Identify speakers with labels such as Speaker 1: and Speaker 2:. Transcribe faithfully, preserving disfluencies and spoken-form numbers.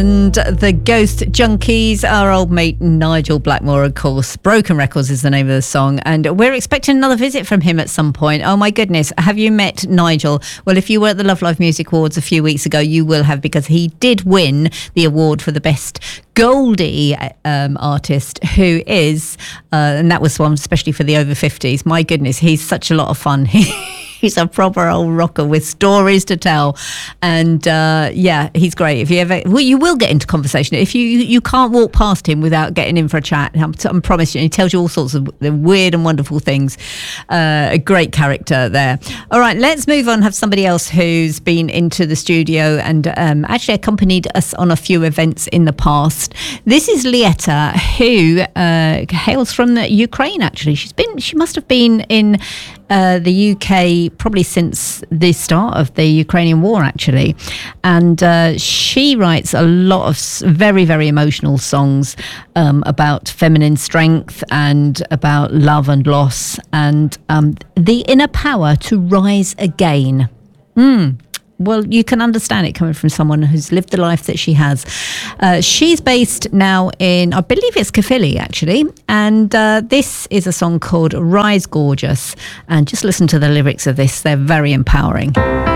Speaker 1: And the Ghost Junkies, our old mate Nigel Blackmore, of course. Broken Records is the name of the song, and we're expecting another visit from him at some point. Oh my goodness, have you met Nigel? Well, if you were at the Love Life Music Awards a few weeks ago, you will have, because he did win the award for the best Goldie um, artist, who is, uh, and that was one especially for the over fifties. My goodness, he's such a lot of fun. He's a proper old rocker with stories to tell, and uh, yeah, he's great. If you ever, well, you will get into conversation. If you you can't walk past him without getting in for a chat. I'm, I'm promising you. He tells you all sorts of weird and wonderful things. Uh, a great character there. All right, let's move on. Have somebody else who's been into the studio and um, actually accompanied us on a few events in the past. This is Lieta, who uh, hails from the Ukraine. Actually, she's been. She must have been in. Uh, the U K probably since the start of the Ukrainian war, actually. And uh, she writes a lot of very, very emotional songs um, about feminine strength and about love and loss and um, the inner power to rise again. Mm. Well, you can understand it coming from someone who's lived the life that she has. Uh, she's based now in, I believe it's Caerphilly, actually. And uh, this is a song called Rise Gorgeous. And just listen to the lyrics of this. They're very empowering.